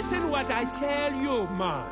listen what I tell you,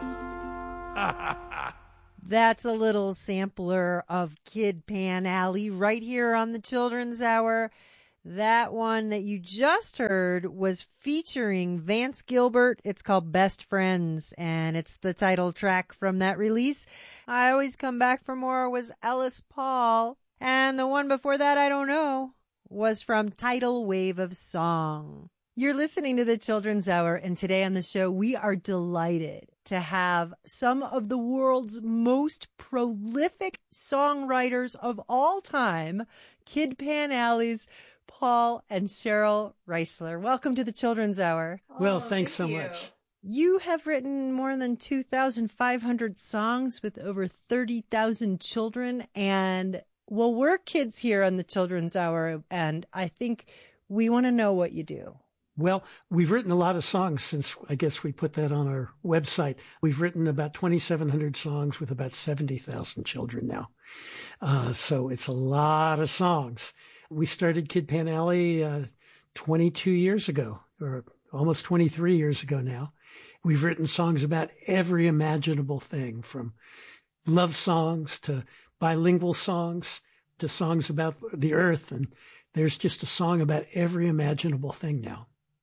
man. That's a little sampler of Kid Pan Alley right here on the Children's Hour. That one that you just heard was featuring Vance Gilbert. It's called Best Friends, and it's the title track from that release. I Always Come Back for More was Ellis Paul, and the one before that, I Don't Know, was from Tidal Wave of Song. You're listening to the Children's Hour, and today on the show, we are delighted to have some of the world's most prolific songwriters of all time, Kid Pan Alley's Paul and Cheryl Reisler. Welcome to the Children's Hour. Well, thanks so much. You have written more than 2,500 songs with over 30,000 children, and well, we're kids here on the Children's Hour, and I think we want to know what you do. Well, we've written a lot of songs since, I guess we put that on our website. We've written about 2,700 songs with about 70,000 children now. So it's a lot of songs. We started Kid Pan Alley 22 years ago, or almost 23 years ago now. We've written songs about every imaginable thing, from love songs to bilingual songs to songs about the earth. And there's just a song about every imaginable thing now.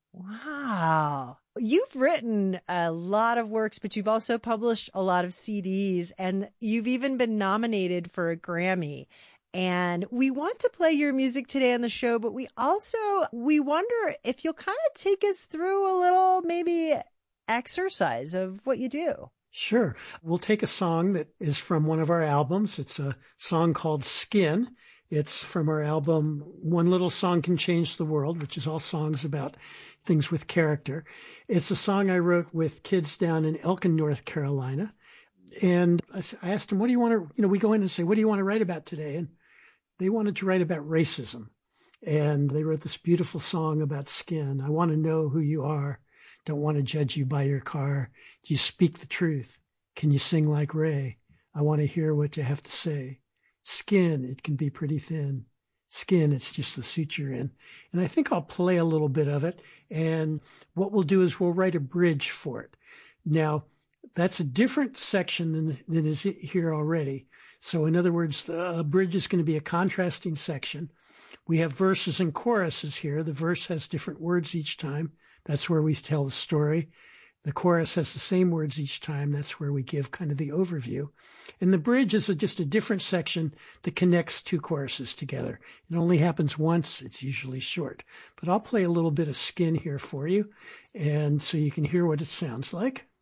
Wow. You've written a lot of works, but you've also published a lot of CDs, and you've even been nominated for a Grammy. And we want to play your music today on the show, but we wonder if you'll kind of take us through a little maybe exercise of what you do. Sure. We'll take a song that is from one of our albums. It's a song called Skin. It's from our album, One Little Song Can Change the World, which is all songs about things with character. It's a song I wrote with kids down in Elkin, North Carolina. And I asked them, what do you want to, we go in and say, what do you want to write about today? And they wanted to write about racism. And they wrote this beautiful song about skin. I want to know who you are. Don't want to judge you by your car. Do you speak the truth? Can you sing like Ray? I want to hear what you have to say. Skin, it can be pretty thin. Skin, it's just the suit you're in. And I think I'll play a little bit of it. And what we'll do is we'll write a bridge for it. Now, that's a different section than is here already. So in other words, the bridge is going to be a contrasting section. We have verses and choruses here. The verse has different words each time. That's where we tell the story. The chorus has the same words each time. That's where we give kind of the overview. And the bridge is just a different section that connects two choruses together. It only happens once. It's usually short. But I'll play a little bit of Skin here for you, and so you can hear what it sounds like.